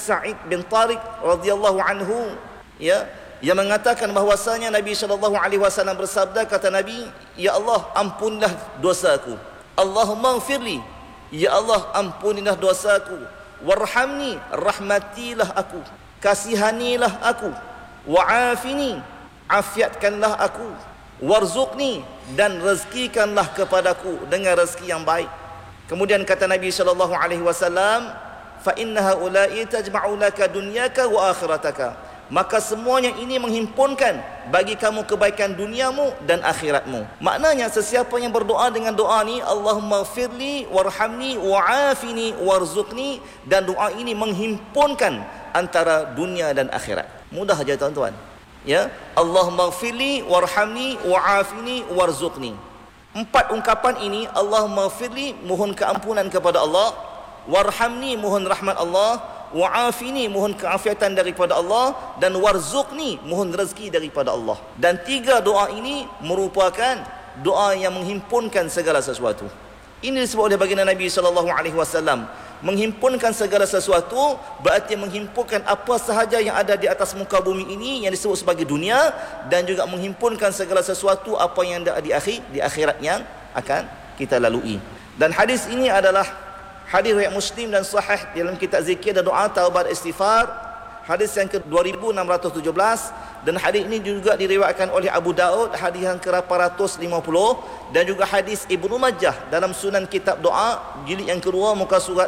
Sa'id bin Tariq radhiyallahu anhu, ya, yang mengatakan bahwasanya Nabi SAW bersabda, kata Nabi, ya Allah, ampunilah dosaku. Allahumma ighfirli, ya Allah, ampunilah dosaku. Warhamni, rahmatilah aku, kasihanilah aku. Wa'afini, afiatkanlah aku. Warzuqni, dan rezekikanlah kepadaku dengan rezeki yang baik. Kemudian kata Nabi SAW, fa inna haula'i tajma'u laka dunyaka wa akhirataka, maka semuanya ini menghimpunkan bagi kamu kebaikan duniamu dan akhiratmu. Maknanya sesiapa yang berdoa dengan doa ni, Allahumma ighfirli warhamni wa'afini warzuqni, dan doa ini menghimpunkan antara dunia dan akhirat. Mudah aja tuan-tuan, ya. Allahumma ighfirli warhamni wa'afini warzuqni. 4 ungkapan ini, Allahumma ighfirli, mohon keampunan kepada Allah, warhamni, mohon rahmat Allah, wa'afini, mohon keafiatan daripada Allah, dan warzuqni, mohon rezeki daripada Allah. Dan 3 doa ini merupakan doa yang menghimpunkan segala sesuatu. Ini disebut oleh baginda Nabi SAW, menghimpunkan segala sesuatu berarti menghimpunkan apa sahaja yang ada di atas muka bumi ini yang disebut sebagai dunia, dan juga menghimpunkan segala sesuatu apa yang ada di akhirat yang akan kita lalui. Dan hadis ini adalah hadis riwayat Muslim dan sahih dalam kitab zikir dan doa taubat istighfar, hadis yang ke-2617, dan hadis ini juga diriwayatkan oleh Abu Daud, hadis yang ke-850, dan juga hadis Ibnu Majah dalam Sunan Kitab Doa jilid yang kedua muka surat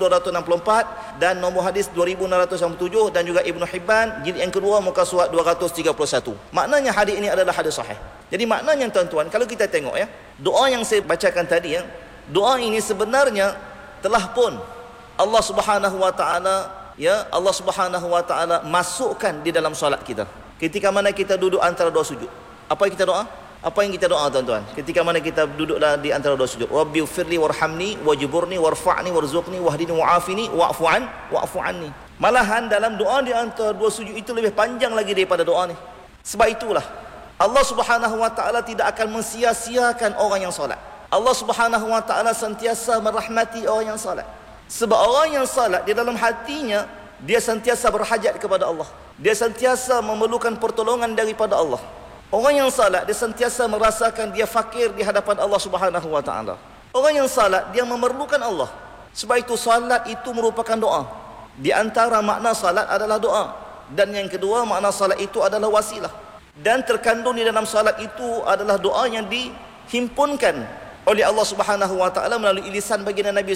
1264 dan nombor hadis 2697, dan juga Ibnu Hibban jilid yang kedua muka surat 231. Maknanya hadis ini adalah hadis sahih. Jadi maknanya tuan-tuan, kalau kita tengok, ya, doa yang saya bacakan tadi, ya, doa ini sebenarnya telah pun Allah Subhanahu wa taala, ya, Allah Subhanahu wa taala masukkan di dalam solat kita. Ketika mana kita duduk antara dua sujud, apa yang kita doa? Apa yang kita doa tuan-tuan? Ketika mana kita duduklah di antara dua sujud, Rabbighfirli warhamni wajburni warfa'ni warzuqni wahdini wa'afini wa'fu anni. Malahan dalam doa di antara dua sujud itu lebih panjang lagi daripada doa ni. Sebab itulah Allah Subhanahu wa taala tidak akan mensia-siakan orang yang solat. Allah Subhanahu wa taala sentiasa merahmati orang yang salat. Sebab orang yang salat di dalam hatinya, dia sentiasa berhajat kepada Allah. Dia sentiasa memerlukan pertolongan daripada Allah. Orang yang salat, dia sentiasa merasakan dia fakir di hadapan Allah Subhanahu wa taala. Orang yang salat, dia memerlukan Allah. Sebab itu salat itu merupakan doa. Di antara makna salat adalah doa, dan yang kedua, makna salat itu adalah wasilah. Dan terkandung di dalam salat itu adalah doa yang dihimpunkan oleh Allah Subhanahu wa taala melalui lisan baginda Nabi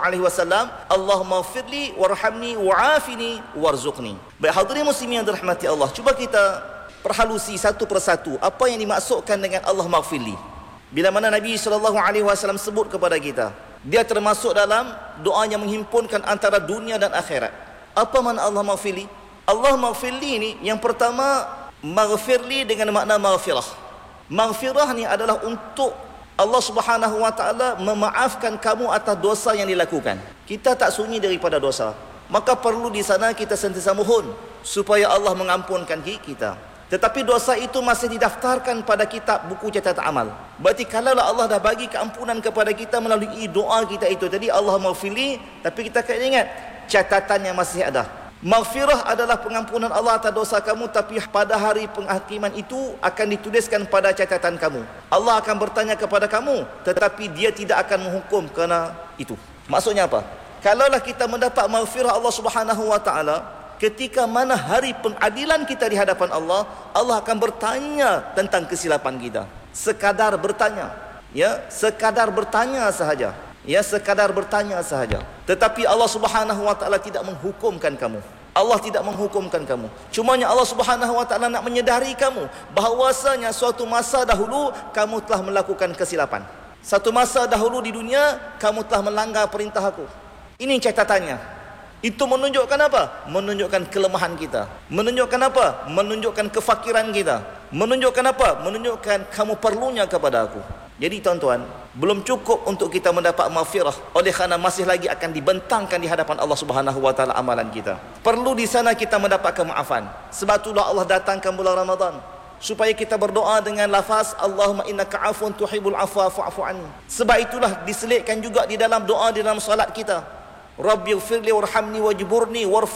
SAW, Allahumma ighfirli warhamni wa'afini warzuqni. Baik hadirin muslimin yang dirahmati Allah, cuba kita perhalusi satu persatu apa yang dimaksudkan dengan Allahumma ighfirli. Bila mana Nabi SAW sebut kepada kita, dia termasuk dalam doa yang menghimpunkan antara dunia dan akhirat. Apa makna Allahumma ighfirli? Allahumma ighfirli ini, yang pertama, maghfirli dengan makna maghfirah. Maghfirah ni adalah untuk Allah Subhanahu wa taala memaafkan kamu atas dosa yang dilakukan. Kita tak sunyi daripada dosa, maka perlu di sana kita sentiasa mohon supaya Allah mengampunkan kita. Tetapi dosa itu masih didaftarkan pada kitab buku catatan amal. Berarti kalau Allah dah bagi keampunan kepada kita melalui doa kita itu tadi, Allahumma ighfirli, tapi kita kena ingat catatannya masih ada. Maghfirah adalah pengampunan Allah atas dosa kamu, tapi pada hari penghakiman itu akan dituliskan pada catatan kamu. Allah akan bertanya kepada kamu, tetapi dia tidak akan menghukum kerana itu. Maksudnya apa? Kalaulah kita mendapat maghfirah Allah Subhanahu wa taala, ketika mana hari pengadilan kita di hadapan Allah, Allah akan bertanya tentang kesilapan kita. Sekadar bertanya, ya, sekadar bertanya sahaja. Ya, sekadar bertanya sahaja. Tetapi Allah Subhanahu wa taala tidak menghukumkan kamu. Allah tidak menghukumkan kamu. Cumanya Allah Subhanahu wa taala nak menyedari kamu bahawasanya suatu masa dahulu kamu telah melakukan kesilapan. Satu masa dahulu di dunia kamu telah melanggar perintah aku. Ini catatannya. Itu menunjukkan apa? Menunjukkan kelemahan kita. Menunjukkan apa? Menunjukkan kefakiran kita. Menunjukkan apa? Menunjukkan kamu perlunya kepada aku. Jadi tuan-tuan, belum cukup untuk kita mendapat maghfirah, oleh kerana masih lagi akan dibentangkan di hadapan Allah Subhanahu wa taala amalan kita. Perlu di sana kita mendapat kemaafan. Sebab itulah Allah datangkan bulan Ramadan supaya kita berdoa dengan lafaz Allahumma innaka afun tuhibbul afwa fa'fu anni. Sebab itulah diselitkan juga di dalam doa di dalam salat kita, Rabbighfirli warhamni wajburni